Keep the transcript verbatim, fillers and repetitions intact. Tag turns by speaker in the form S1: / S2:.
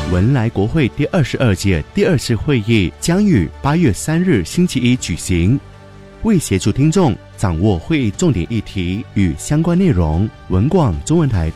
S1: 文莱国会第二十二届第二次会议将于八月三日星期一举行。为协助听众掌握会议重点议题与相关内容，文广中文台